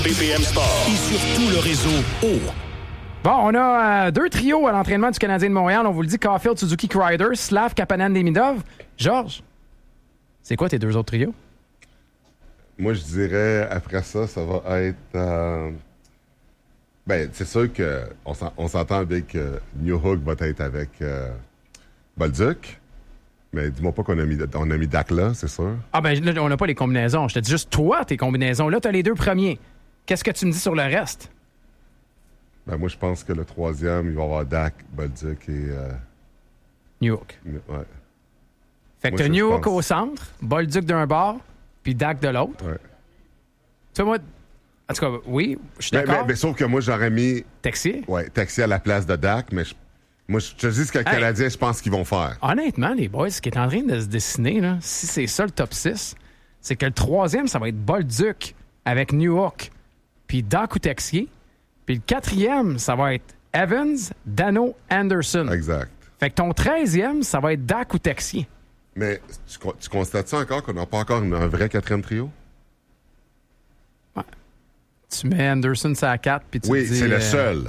BPM Sport. Et sur tout le réseau Bon, on a deux trios à l'entraînement du Canadien de Montréal. On vous le dit, Caulfield, Suzuki, Kreider, Slav, Kapanen, Demidov. Georges, c'est quoi tes deux autres trios? Moi, je dirais, après ça, ça va être... c'est sûr qu'on s'entend avec Newhook va être avec Bolduc. Mais dis-moi pas qu'on a mis Dak là, c'est sûr. Ah ben là, on n'a pas les combinaisons. Je te dis juste toi, tes combinaisons. Là, tu as les deux premiers. Qu'est-ce que tu me dis sur le reste? Moi, je pense que le troisième, il va y avoir Dak, Bolduc et... Newhook. Ouais. Fait que t'as Newhook au centre, Bolduc d'un bord, puis Dak de l'autre. Ouais. Tu vois, moi... En tout cas, oui, je suis d'accord. Mais sauf que moi, j'aurais mis... Texier? Ouais, Texier à la place de Dak, mais moi, je te dis ce que les Canadiens, je pense qu'ils vont faire. Honnêtement, les boys, ce qui est en train de se dessiner, là, si c'est ça le top 6, c'est que le troisième, ça va être Bolduc avec Newhook, puis Dak ou Texier. Puis le quatrième, ça va être Evans, Dano, Anderson. Exact. Fait que ton 13e, ça va être Dak ou Texier. Mais tu constates ça encore qu'on n'a pas encore un vrai quatrième trio? Ouais. Tu mets Anderson sur la 4, puis tu Oui, dis... c'est le seul.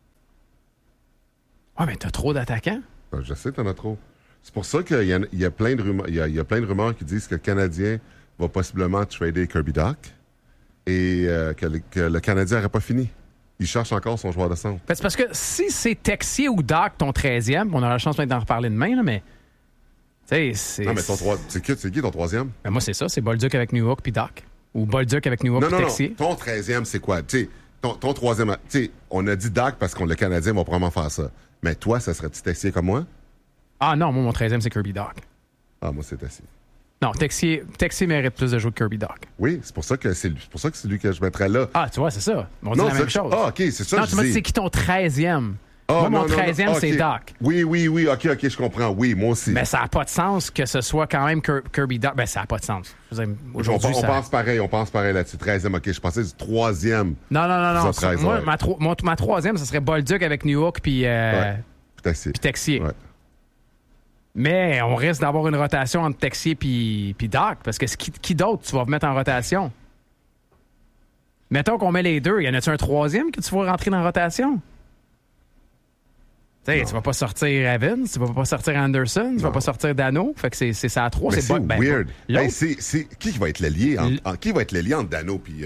Ah, mais t'as trop d'attaquants. Je sais, t'en as trop. C'est pour ça qu'il y a plein de rumeurs. Il y a plein de rumeurs qui disent que le Canadien va possiblement trader Kirby Dach et que le Canadien n'aurait pas fini. Il cherche encore son joueur de centre. C'est parce que si c'est Texier ou Dak, ton 13e, on aura la chance d'en reparler demain, là, mais... c'est... Non, mais c'est qui ton troisième? Ben moi, c'est ça. C'est Bolduc avec Newhook puis Dak. Ou Bolduc avec Newhook puis Texier. Non. Ton 13e, c'est quoi? Ton troisième... on a dit Dak parce que le Canadien va probablement faire ça. Mais toi, ça serait-tu Texier comme moi? Ah non, moi, mon 13e, c'est Kirby Dach. Ah, moi, c'est Texier. Non, Texier mérite plus de jouer que Kirby Dach. Oui, c'est pour ça que c'est lui que je mettrais là. Ah, tu vois, c'est ça. On dit la même chose. Ah, OK, c'est ça. Non, tu m'as dit c'est qui ton 13e? Moi, mon 13e, c'est Dach. Oui, OK, je comprends. Oui, moi aussi. Mais ça n'a pas de sens que ce soit quand même Kirby Dach. Ben, ça n'a pas de sens. Aujourd'hui, on pense pareil là-dessus. 13e, OK. Je pensais du 3e. Non. Ma 3e, ce serait Bolduc avec Newhook puis Texier. Ouais. Mais on risque d'avoir une rotation entre Texier puis Dach, parce que qui d'autre tu vas mettre en rotation? Mettons qu'on met les deux. Y en a-tu un troisième que tu vas rentrer dans la rotation? Tu vas pas sortir Evans, tu vas pas sortir Anderson, tu vas pas sortir Dano. Fait que c'est ça à 3. Mais c'est weird. C'est qui va être l'allié entre Dano puis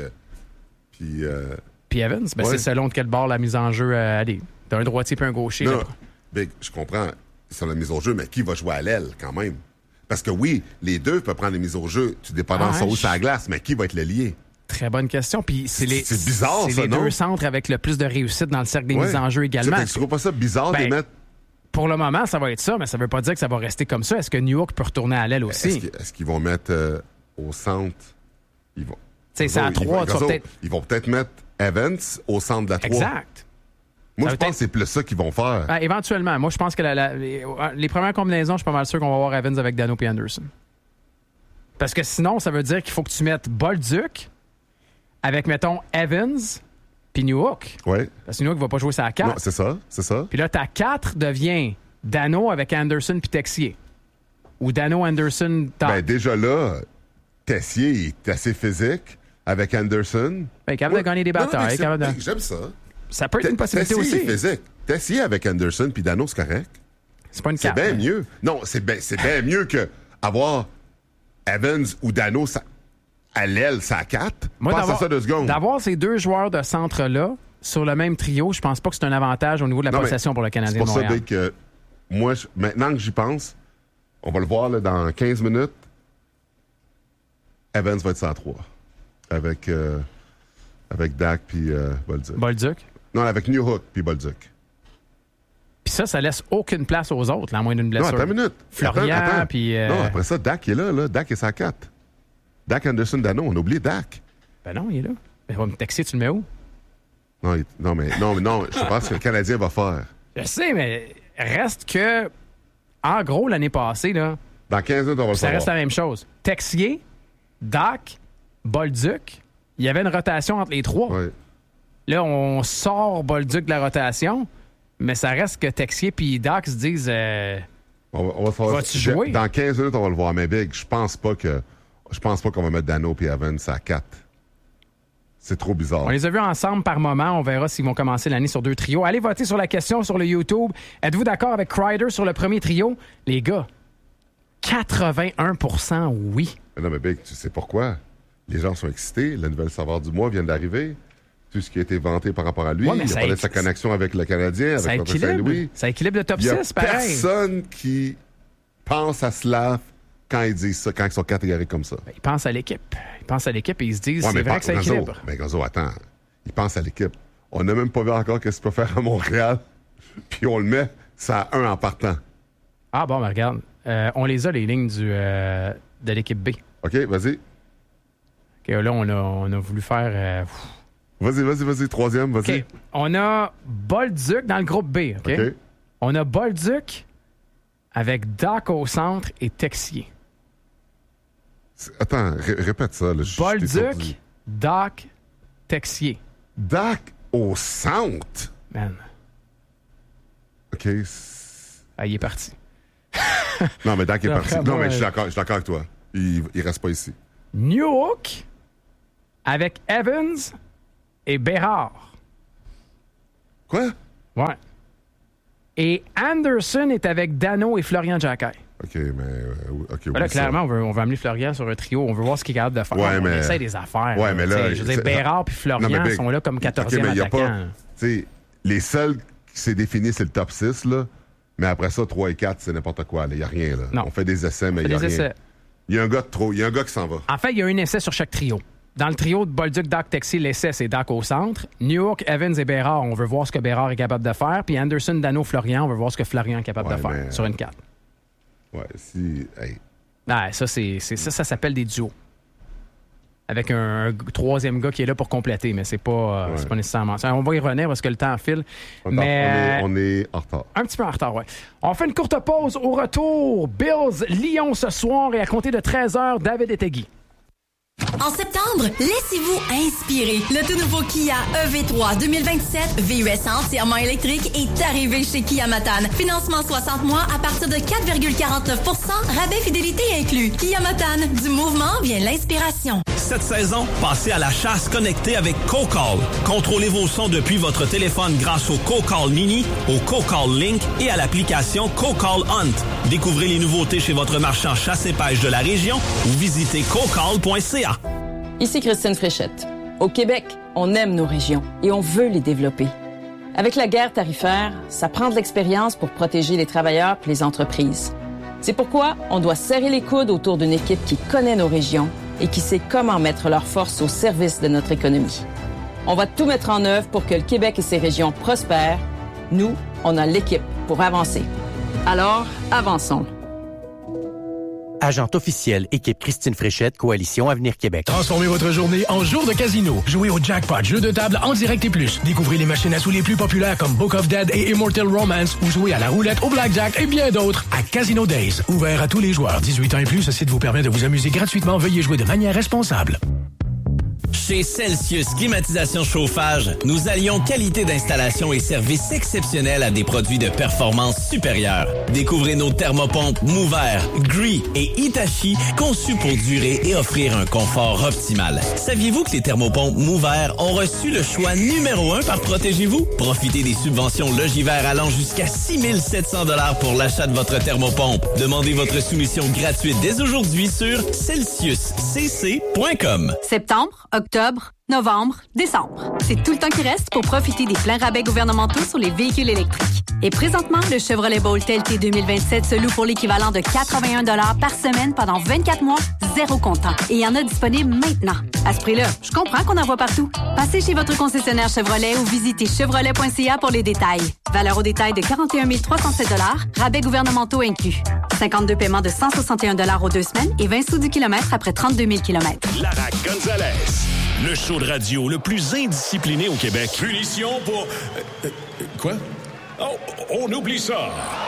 Evans? Ben, c'est selon de quel bord la mise en jeu allez. T'as un droitier puis un gaucher. Non, Big, je comprends sur la mise au jeu, mais qui va jouer à l'aile quand même? Parce que oui, les deux peuvent prendre les mises au jeu, tu dépendant où c'est la glace, mais qui va être l'allié? Très bonne question. Puis c'est bizarre, c'est les deux centres avec le plus de réussite dans le cercle des mises en jeu également. Tu trouves pas ça bizarre de mettre... Pour le moment, ça va être ça, mais ça veut pas dire que ça va rester comme ça. Est-ce que Newhook peut retourner à l'aile aussi? Est-ce qu'ils vont mettre au centre... C'est à 3, Ils vont peut-être mettre Evans au centre de la 3. Exact. Moi, je pense que c'est plus ça qu'ils vont faire. Éventuellement. Moi, je pense que les premières combinaisons, je suis pas mal sûr qu'on va voir Evans avec Dano et Anderson. Parce que sinon, ça veut dire qu'il faut que tu mettes Bolduc avec, mettons, Evans puis Newhook. Oui. Parce que Newhook va pas jouer sa 4. Non, c'est ça. Puis là, ta 4 devient Dano avec Anderson puis Texier. Ou Dano, Anderson, déjà là, Texier est assez physique avec Anderson. Capable de gagner des batailles. J'aime ça. Ça peut être une possibilité aussi. Texier est physique. Texier avec Anderson puis Dano, c'est correct. C'est pas une carte. C'est bien mieux. Non, c'est bien mieux que avoir Evans ou Dano à l'aile, ça à 4. Pense à ça 2 secondes. D'avoir ces deux joueurs de centre-là sur le même trio, je pense pas que c'est un avantage au niveau de la possession pour le Canadien de Montréal. C'est pour ça que moi, maintenant que j'y pense, on va le voir là, dans 15 minutes, Evans va être sur la 3. Avec Dak puis Bolduc. Bolduc? Non, avec Newhook puis Bolduc. Puis ça laisse aucune place aux autres, là, à moins d'une blessure. Non, attends une minute. Florian, puis... Non, après ça, Dak est là. Dak est sa 4. Dak, Anderson, Dano, on a oublié Dak. Ben non, il est là. Ben, Texier, tu le mets où? Non, je pense que le Canadien va faire. Je sais, mais reste que... En gros, l'année passée, là... Dans 15 minutes, on va le ça savoir. reste la même chose. Texier, Dak, Bolduc, il y avait une rotation entre les trois. Oui. Là, on sort Bolduc de la rotation, mais ça reste que Texier puis Dak se disent... on va savoir. Vas-tu jouer? Dans 15 minutes, on va le voir. Mais Big, je pense pas qu'on va mettre Dano et Evans à 4. C'est trop bizarre. On les a vus ensemble par moment. On verra s'ils vont commencer l'année sur 2 trios. Allez voter sur la question sur le YouTube. Êtes-vous d'accord avec Kreider sur le premier trio? Les gars, 81% oui. Non, mais Big, tu sais pourquoi? Les gens sont excités. La nouvelle saveur du mois vient d'arriver. Tout ce qui a été vanté par rapport à lui. Ouais, il a parlé de sa connexion avec le Canadien, avec Martin Saint-Louis. Ça équilibre le top Il y a 6, pareil. personne qui pense à Slav quand ils disent ça, quand ils sont catégoriques comme ça. Ben, ils pensent à l'équipe. Ils pensent à l'équipe et ils se disent, Ouais, c'est vrai que ça équilibre. Mais Gonzo, attends. Ils pensent à l'équipe. On n'a même pas vu encore qu'est-ce qu'il peut faire à Montréal. Puis on le met, ça a 1 en partant. Ah bon, ben regarde. On les a, les lignes de l'équipe B. OK, vas-y. OK, là, on a voulu faire... Vas-y. Troisième, vas-y. OK. On a Bolduc dans le groupe B. OK? On a Bolduc avec Doc au centre et Texier. Attends, répète ça. Là. Bolduc, Doc, Texier. Doc au centre? Man. OK. Ah, il est parti. Non, mais Doc est parti. Moi, Non, mais je suis d'accord avec toi. Il reste pas ici. Newhook avec Evans et Bérard. Quoi? Ouais. Et Anderson est avec Dano et Florian Jacquet. OK, mais... OK, Là, clairement, on veut amener Florian sur un trio. On veut voir ce qu'il est capable de faire. Ouais, on essaie des affaires. Ouais, mais là... Je veux dire, Bérard puis Florian sont là comme 14e attaquants. Les seuls qui s'est défini, c'est le top 6, là. Mais après ça, 3 et 4, c'est n'importe quoi. Il n'y a rien, là. Non. On fait des essais, mais il n'y a rien. Il y a un gars de trop. Il y a un gars qui s'en va. En fait, il y a un essai sur chaque trio. Dans le trio de Bolduc, Doc, Texier, l'essai, c'est Doc au centre. Newhook, Evans et Bérard, on veut voir ce que Bérard est capable de faire. Puis Anderson, Dano, Florian, on veut voir ce que Florian est capable de faire sur une 4. Ouais, si... Hey. Ah, ça s'appelle des duos. Avec un troisième gars qui est là pour compléter, mais c'est pas nécessairement ça. On va y revenir parce que le temps file. On est en retard. Un petit peu en retard, oui. On fait une courte pause. Au retour, Bills, Lyon ce soir et à compter de 13h, David Etegui. En septembre, laissez-vous inspirer. Le tout nouveau Kia EV3 2027 VUS entièrement électrique est arrivé chez Kia Matane. Financement 60 mois à partir de 4,49%, rabais fidélité inclus. Kia Matane, du mouvement vient l'inspiration. Cette saison, passez à la chasse connectée avec CoCall. Contrôlez vos sons depuis votre téléphone grâce au CoCall Mini, au CoCall Link et à l'application CoCall Hunt. Découvrez les nouveautés chez votre marchand chasse et pêche de la région ou visitez cocall.ca. Ici Christine Fréchette. Au Québec, on aime nos régions et on veut les développer. Avec la guerre tarifaire, ça prend de l'expérience pour protéger les travailleurs et les entreprises. C'est pourquoi on doit serrer les coudes autour d'une équipe qui connaît nos régions et qui sait comment mettre leurs forces au service de notre économie. On va tout mettre en œuvre pour que le Québec et ses régions prospèrent. Nous, on a l'équipe pour avancer. Alors, avançons. Agente officielle, équipe Christine Fréchette, Coalition Avenir Québec. Transformez votre journée en jour de casino. Jouez au jackpot, jeu de table en direct et plus. Découvrez les machines à sous les plus populaires comme Book of Dead et Immortal Romance ou jouez à la roulette, au blackjack et bien d'autres à Casino Days. Ouvert à tous les joueurs. 18 ans et plus, ce site vous permet de vous amuser gratuitement. Veuillez jouer de manière responsable. Chez Celsius Climatisation Chauffage, nous allions qualité d'installation et service exceptionnel à des produits de performance supérieure. Découvrez nos thermopompes Mover, Gree et Hitachi conçus pour durer et offrir un confort optimal. Saviez-vous que les thermopompes Mover ont reçu le choix numéro 1 par Protégez-vous? Profitez des subventions Logivert allant jusqu'à 6 700 $ pour l'achat de votre thermopompe. Demandez votre soumission gratuite dès aujourd'hui sur celsiuscc.com. Septembre, octobre, novembre, décembre. C'est tout le temps qui reste pour profiter des pleins rabais gouvernementaux sur les véhicules électriques. Et présentement, le Chevrolet Bolt LT 2027 se loue pour l'équivalent de 81 $ par semaine pendant 24 mois, zéro comptant. Et il y en a disponible maintenant. À ce prix-là, je comprends qu'on en voit partout. Passez chez votre concessionnaire Chevrolet ou visitez chevrolet.ca pour les détails. Valeur au détail de 41 307 $, rabais gouvernementaux inclus. 52 paiements de 161 $ aux 2 semaines et 20 sous du kilomètre après 32 000 km. Lara Gonzalez, le show de radio le plus indiscipliné au Québec. Punition pour... quoi? Oh, on oublie ça.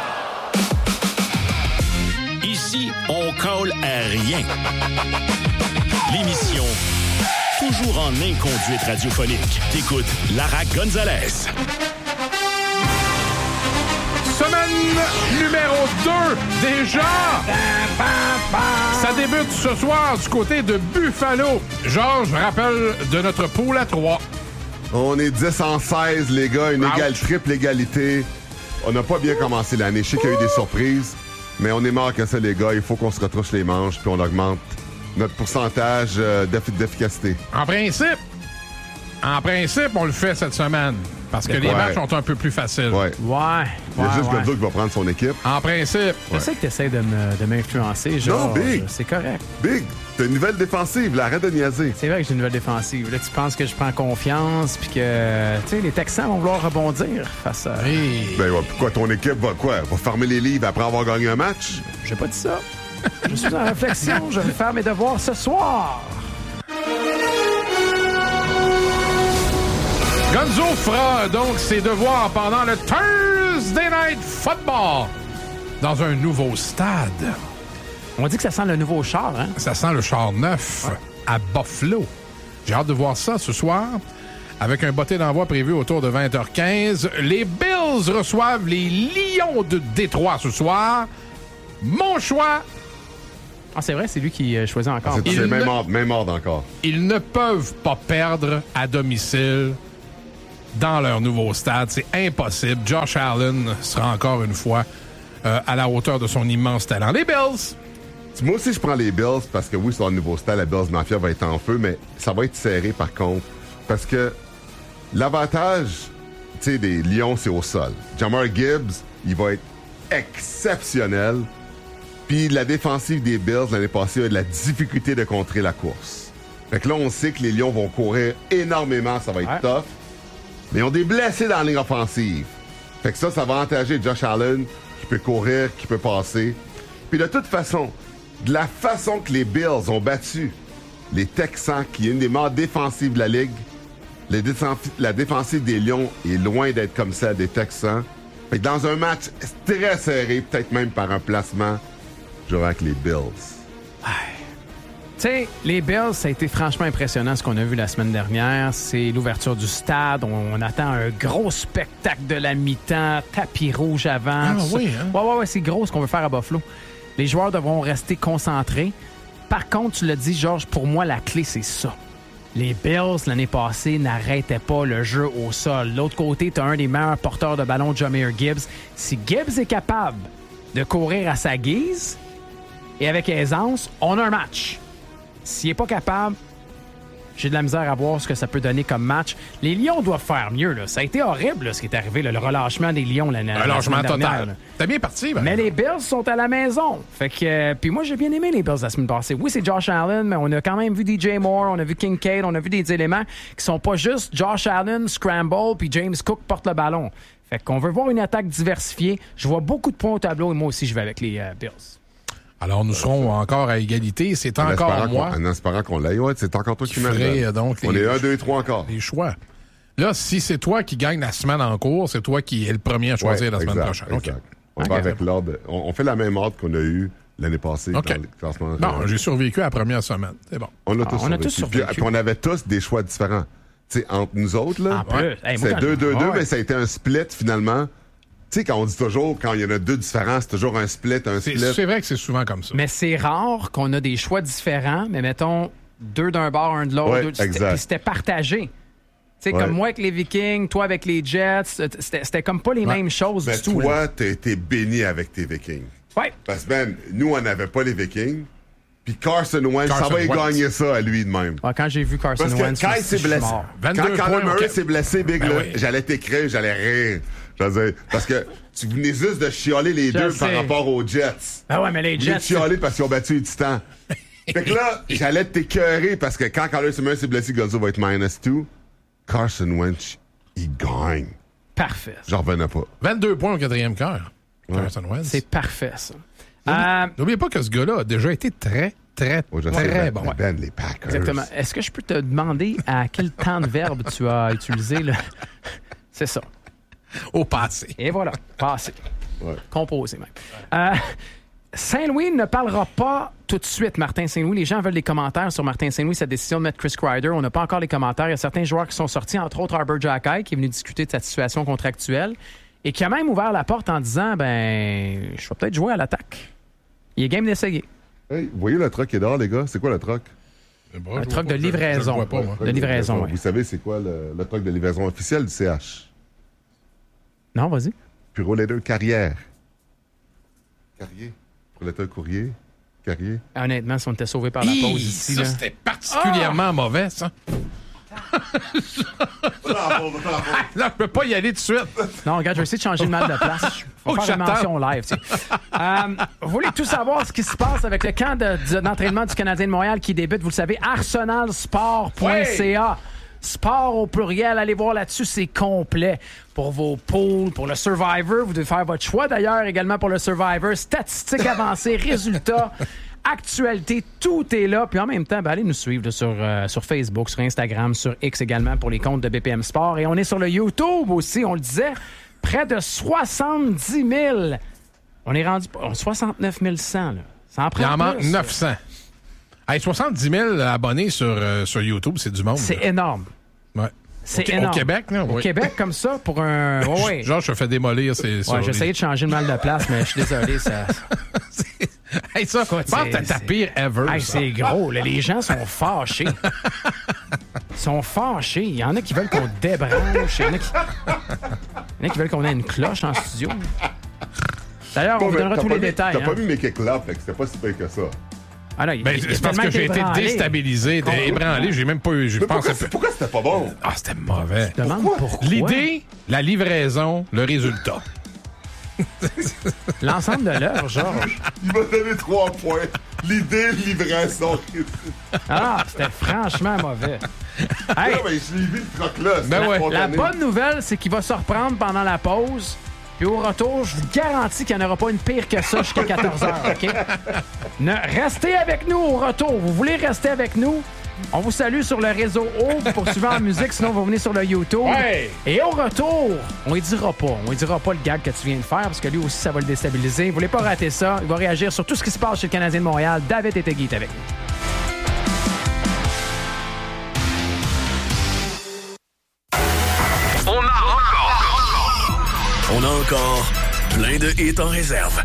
Ici, on colle à rien. L'émission toujours en inconduite radiophonique. T'écoutes Lara Gonzalez. Semaine numéro 2, déjà! Ça débute ce soir du côté de Buffalo. Georges, rappelle de notre pool à 3. On est 10-16, les gars. Une triple égalité. On n'a pas bien commencé l'année. Je sais qu'il y a eu des surprises, mais on est mort que ça, les gars. Il faut qu'on se retrousse les manches puis on augmente notre pourcentage d'efficacité. En principe, on le fait cette semaine. Parce que les matchs sont un peu plus faciles. Ouais. Il y a juste Gonzo qui va prendre son équipe. En principe. Je sais que tu essaies de m'influencer. Genre, non, Big. C'est correct. Big, t'as une nouvelle défensive. Là, arrête de niaiser. C'est vrai que j'ai une nouvelle défensive. Là, tu penses que je prends confiance puis que les Texans vont vouloir rebondir face à... Ben, pourquoi ton équipe va fermer les livres après avoir gagné un match? J'ai pas dit ça. Je suis en réflexion. Je vais faire mes devoirs ce soir. Gonzo fera donc ses devoirs pendant le Thursday Night Football dans un nouveau stade. On dit que ça sent le nouveau char, hein? Ça sent le char neuf à Buffalo. J'ai hâte de voir ça ce soir. Avec un botté d'envoi prévu autour de 20h15. Les Bills reçoivent les Lions de Détroit ce soir. Mon choix... Ah, c'est vrai, c'est lui qui choisit encore. C'est même ordre encore. Ils ne peuvent pas perdre à domicile dans leur nouveau stade. C'est impossible. Josh Allen sera encore une fois à la hauteur de son immense talent. Les Bills! Moi aussi, je prends les Bills parce que oui, sur le nouveau stade, la Bills Mafia va être en feu, mais ça va être serré par contre. Parce que l'avantage, des Lions, c'est au sol. Jahmyr Gibbs, il va être exceptionnel. Puis la défensive des Bills, l'année passée, a de la difficulté de contrer la course. Fait que là, on sait que les Lions vont courir énormément, ça va être tough. Mais ils ont des blessés dans la ligne offensive. Fait que ça va avantager Josh Allen, qui peut courir, qui peut passer. Puis de toute façon, de la façon que les Bills ont battu les Texans, qui est une des meilleures défensives de la Ligue, la défensive des Lions est loin d'être comme celle des Texans. Fait que dans un match très serré, peut-être même par un placement, je vais avec les Bills. Tu sais, les Bills, ça a été franchement impressionnant ce qu'on a vu la semaine dernière. C'est l'ouverture du stade. On attend un gros spectacle de la mi-temps, tapis rouge avant. Ah oui, hein? Ouais, c'est gros ce qu'on veut faire à Buffalo. Les joueurs devront rester concentrés. Par contre, tu l'as dit, Georges, pour moi, la clé, c'est ça. Les Bills, l'année passée, n'arrêtaient pas le jeu au sol. De l'autre côté, tu as un des meilleurs porteurs de ballon, Jahmyr Gibbs. Si Gibbs est capable de courir à sa guise et avec aisance, on a un match. S'il n'est pas capable, j'ai de la misère à voir ce que ça peut donner comme match. Les Lions doivent faire mieux. Là. Ça a été horrible ce qui est arrivé, là, le relâchement des Lions. Relâchement total. T'as bien parti. Mais les Bills sont à la maison. Fait que, puis moi, j'ai bien aimé les Bills la semaine passée. Oui, c'est Josh Allen, mais on a quand même vu DJ Moore, on a vu Kincaid, on a vu des éléments qui sont pas juste Josh Allen, scramble, puis James Cook porte le ballon. Fait qu'on veut voir une attaque diversifiée. Je vois beaucoup de points au tableau et moi aussi, je vais avec les Bills. Alors, nous serons encore à égalité. C'est encore moi. En espérant qu'on l'aille. Ouais, c'est encore toi qui m'aide. On est 1, 2, 3 encore. Les choix. Là, si c'est toi qui gagne la semaine en cours, c'est toi qui es le premier à choisir la semaine prochaine. Exact. Okay. On va avec l'ordre. On fait la même ordre qu'on a eu l'année passée dans le classement. Non, j'ai survécu à la première semaine. C'est bon. On a tous survécu. Puis on avait tous des choix différents. Tu sais, entre nous autres, là, c'est 2-2-2, mais ça a été un split finalement. Tu sais, quand on dit toujours, quand il y en a deux différents, c'est toujours un split. C'est vrai que c'est souvent comme ça. Mais c'est rare qu'on a des choix différents, mais mettons, deux d'un bord, un de l'autre. Puis c'était partagé. Tu sais, comme moi avec les Vikings, toi avec les Jets, c'était comme pas les mêmes choses du tout. Toi, t'as été béni avec tes Vikings. Ouais. Parce que, nous, on n'avait pas les Vikings. Puis Carson Wentz, ça va y gagner ça à lui de même. Ouais, quand j'ai vu Carson Wentz, quand il s'est blessé, quand Murray s'est blessé, Big, j'allais t'écrire, j'allais rire. Parce que tu venais juste de chialer les deux par rapport aux Jets. Ah ouais, mais les Jets. Chialer parce qu'ils ont battu les Titans. Fait que là, j'allais t'écœurer parce que quand Carson Wentz s'est blessé, Gonzo va être -2. Carson Wentz, il gagne. Parfait. J'en revenais pas. 22 points au quatrième quart. Carson Wentz. C'est parfait, ça. N'oubliez pas que ce gars-là a déjà été très bon. Ben, les Packers. Exactement. Est-ce que je peux te demander à quel temps de verbe tu as utilisé? C'est ça. Au passé. Et voilà, passé. Ouais. Composé même. Saint-Louis ne parlera pas tout de suite, Martin Saint-Louis. Les gens veulent des commentaires sur Martin Saint-Louis, sa décision de mettre Chris Kreider. On n'a pas encore les commentaires. Il y a certains joueurs qui sont sortis, entre autres Arbor Xhekaj, qui est venu discuter de sa situation contractuelle. et qui a même ouvert la porte en disant, je vais peut-être jouer à l'attaque. Il est game d'essayer. Hey, vous voyez le truck qui est dehors, les gars? C'est quoi le truck? Un truck de livraison. De livraison, oui. Vous savez, c'est quoi le truck de livraison officiel du CH? Non, vas-y. Purolator Carrière. Carrier. Purolator Courrier. Carrier. Honnêtement, si on était sauvé par la pause ici. Ça, c'était particulièrement mauvais, ça. Là, je peux pas y aller tout de suite. Non, regarde, je vais essayer de changer le mal de place. Faut faire une mention live. Vous voulez tout savoir ce qui se passe avec le camp d'entraînement du Canadien de Montréal qui débute, vous le savez, arsenalsport.ca. Sport au pluriel, allez voir là-dessus, c'est complet. Pour vos pools, pour le Survivor, vous devez faire votre choix d'ailleurs également pour le Survivor. Statistiques avancées, résultats, actualité, tout est là. Puis en même temps, allez nous suivre là, sur Facebook, sur Instagram, sur X également pour les comptes de BPM Sport. Et on est sur le YouTube aussi, on le disait, près de 70 000. On est rendu 69 100. Là. Ça en prend Il en manque plus, 900. Hey, 70 000 abonnés sur YouTube, c'est du monde. C'est énorme. Ouais. C'est énorme. Au Québec, là? Au Québec, comme ça, pour un... Ouais. Genre, je me fais démolir. J'ai essayé de changer le mal de place, mais je suis désolé. Ça... Hey, ça, je pense que t'as pire ever. Hey, c'est gros. Là, les gens sont fâchés. Ils sont fâchés. Il y en a qui veulent qu'on débranche. Il y en a qui veulent qu'on ait une cloche en studio. D'ailleurs, on vous donnera tous les détails. T'as pas vu mes kick-là, fait que c'était pas si pire que ça. Ah non, c'est parce que j'ai été déstabilisé, ébranlé. J'ai même pas eu. Pourquoi c'était pas bon? Ah, c'était mauvais. Je demande pourquoi. L'idée, la livraison, le résultat. L'ensemble de l'œuvre, Georges. Il m'a donné 3 points. L'idée, livraison. Ah, c'était franchement mauvais. Hey, non, mais je l'ai vu le troc-là. La bonne nouvelle, c'est qu'il va se reprendre pendant la pause. Puis au retour, je vous garantis qu'il n'y en aura pas une pire que ça jusqu'à 14h, OK? Restez avec nous au retour. Vous voulez rester avec nous? On vous salue sur le réseau O pour suivre en musique, sinon vous venez sur le YouTube. Ouais. Et au retour, on ne dira pas le gag que tu viens de faire, parce que lui aussi, ça va le déstabiliser. Vous voulez pas rater ça? Il va réagir sur tout ce qui se passe chez le Canadien de Montréal. David Ettegui est avec nous. On a encore plein de hits en réserve.